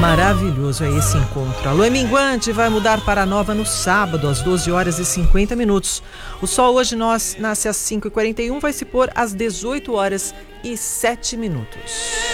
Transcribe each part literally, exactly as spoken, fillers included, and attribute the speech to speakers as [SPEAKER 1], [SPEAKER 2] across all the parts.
[SPEAKER 1] Maravilhoso é esse encontro. A lua minguante vai mudar para nova no sábado, às doze horas e cinquenta minutos. O sol hoje nós, nasce às cinco e quarenta e um, vai se pôr às dezoito horas e sete minutos.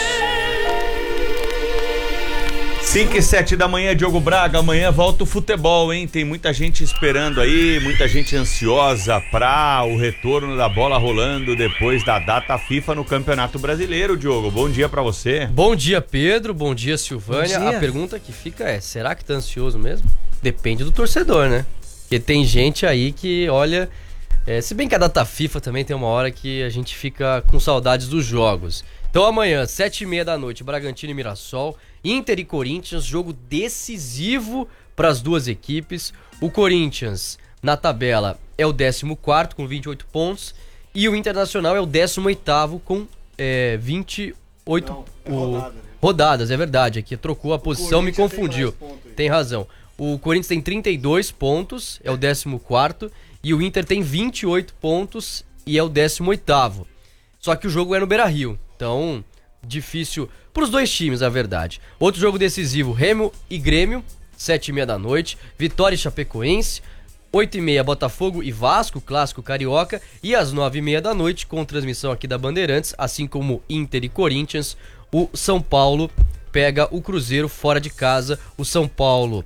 [SPEAKER 2] cinco e sete da manhã, Diogo Braga. Amanhã volta o futebol, hein? Tem muita gente esperando aí, muita gente ansiosa para o retorno da bola rolando depois da data FIFA no Campeonato Brasileiro, Diogo. Bom dia para você.
[SPEAKER 3] Bom dia, Pedro. Bom dia, Silvânia.
[SPEAKER 1] Bom dia.
[SPEAKER 3] A pergunta que fica é, será que tá ansioso mesmo? Depende do torcedor, né? Porque tem gente aí que, olha... É, se bem que a data FIFA também tem uma hora que a gente fica com saudades dos jogos. Então amanhã, sete e meia da noite, Bragantino e Mirassol, Inter e Corinthians, jogo decisivo para as duas equipes. O Corinthians, na tabela, é o décimo quarto com vinte e oito pontos e o Internacional é o décimo oitavo com é, vinte e oito
[SPEAKER 4] Não, é
[SPEAKER 3] o...
[SPEAKER 4] rodada, né?
[SPEAKER 3] rodadas. É verdade, aqui trocou a posição, me confundiu.
[SPEAKER 4] Tem,
[SPEAKER 3] tem razão. O Corinthians tem trinta e dois pontos, é o décimo quarto, e o Inter tem vinte e oito pontos e é o décimo oitavo. Só que o jogo é no Beira-Rio, então difícil para os dois times, a verdade. Outro jogo decisivo, Remo e Grêmio, sete e meia da noite, Vitória e Chapecoense, oito e meia Botafogo e Vasco, clássico carioca, e às nove e meia da noite, com transmissão aqui da Bandeirantes, assim como Inter e Corinthians, o São Paulo pega o Cruzeiro fora de casa. O São Paulo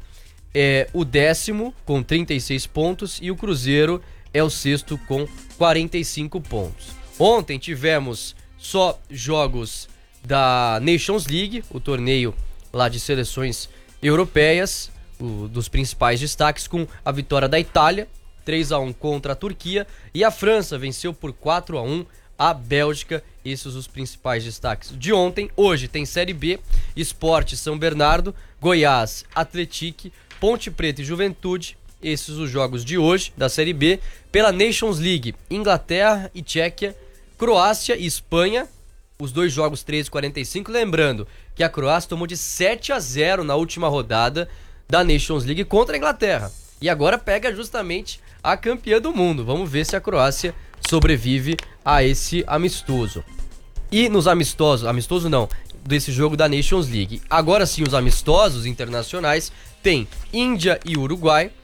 [SPEAKER 3] é o décimo com trinta e seis pontos e o Cruzeiro é o sexto com quarenta e cinco pontos. Ontem tivemos só jogos da Nations League, o torneio lá de seleções europeias, o, dos principais destaques, com a vitória da Itália, três a um contra a Turquia, e a França venceu por quatro a um a Bélgica. Esses os principais destaques de ontem. Hoje tem Série B, Sport São Bernardo, Goiás, Atlético, Ponte Preta e Juventude. Esses os jogos de hoje da Série B. Pela Nations League, Inglaterra e Tchequia, Croácia e Espanha, os dois jogos treze e quarenta e cinco. Lembrando que a Croácia tomou de sete a zero na última rodada da Nations League contra a Inglaterra. E agora pega justamente a campeã do mundo. Vamos ver se a Croácia sobrevive a esse amistoso. E nos amistosos, amistoso não, desse jogo da Nations League. Agora sim, os amistosos internacionais tem Índia e Uruguai,